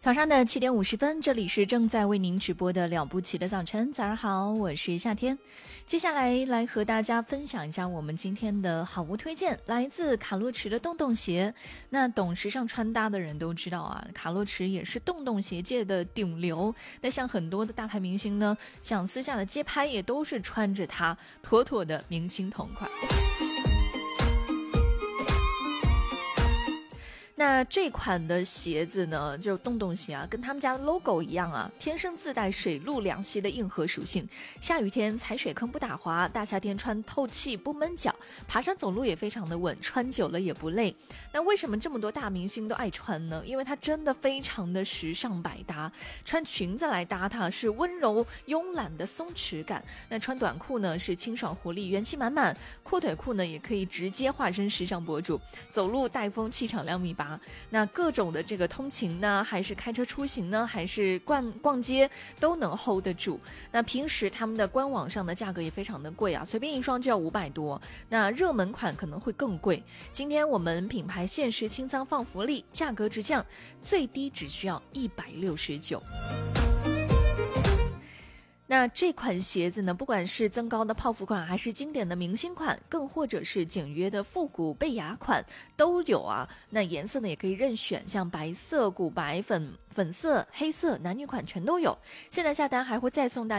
早上的7点50分，这里是正在为您直播的了不起的早晨。早上好，我是夏天。接下来和大家分享一下我们今天的好物推荐，来自卡洛驰的洞洞鞋。那懂时尚穿搭的人都知道啊，卡洛驰也是洞洞鞋界的顶流。那像很多的大牌明星呢，像私下的街拍也都是穿着它，妥妥的明星同款。那这款的鞋子呢，就洞洞鞋啊，跟他们家的 logo 一样啊，天生自带水陆两栖的硬核属性，下雨天踩水坑不打滑，大夏天穿透气不闷脚，爬山走路也非常的稳，穿久了也不累。那为什么这么多大明星都爱穿呢？因为它真的非常的时尚百搭，穿裙子来搭它是温柔慵懒的松弛感，那穿短裤呢是清爽活力元气满满，阔腿裤呢也可以直接化身时尚博主，走路带风气场2.8米。那各种的这个通勤呢，还是开车出行呢，还是逛街都能 hold 得住。那平时他们的官网上的价格也非常的贵啊，随便一双就要500多，那热门款可能会更贵。今天我们品牌限时清仓放福利，价格直降，最低只需要169。那这款鞋子呢，不管是增高的泡芙款，还是经典的明星款，更或者是简约的复古贝雅款都有啊。那颜色呢也可以任选，像白色、古白、粉色、黑色，男女款全都有。现在下单还会再送大家